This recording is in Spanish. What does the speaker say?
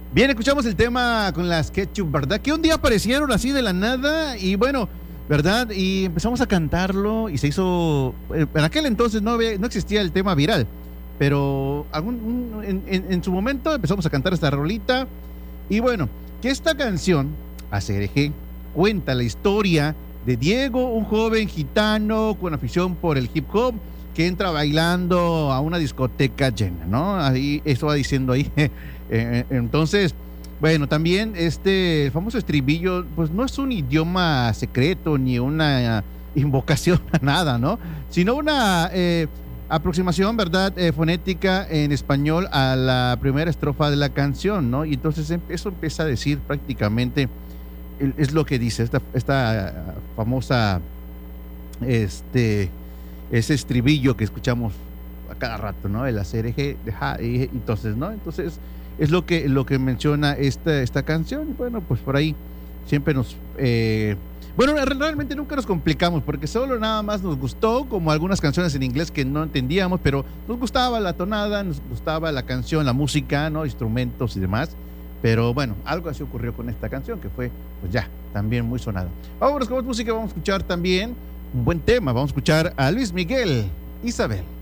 Bien, escuchamos el tema con las Ketchup, ¿verdad? Que un día aparecieron así de la nada y bueno, ¿verdad? Y empezamos a cantarlo y se hizo. En aquel entonces no existía el tema viral, pero en su momento empezamos a cantar esta rolita. Y bueno, que esta canción, ACRG, cuenta la historia de Diego, un joven gitano con afición por el hip hop que entra bailando a una discoteca llena, ¿no? Ahí, eso va diciendo ahí. Entonces, bueno, también el famoso estribillo, pues no es un idioma secreto ni una invocación a nada, ¿no? Sino una aproximación, ¿verdad? Fonética en español a la primera estrofa de la canción, ¿no? Y entonces eso empieza a decir prácticamente, es lo que dice esta famosa, ese estribillo que escuchamos a cada rato, ¿no? El ACRG, entonces, ¿no? Entonces es lo que menciona esta canción. Bueno, pues por ahí siempre bueno, realmente nunca nos complicamos porque solo nada más nos gustó, como algunas canciones en inglés que no entendíamos, pero nos gustaba la tonada, nos gustaba la canción, la música, ¿no? Instrumentos y demás. Pero bueno, algo así ocurrió con esta canción que fue, pues ya, también muy sonada. Vámonos con más música, vamos a escuchar también un buen tema, vamos a escuchar a Luis Miguel, Isabel.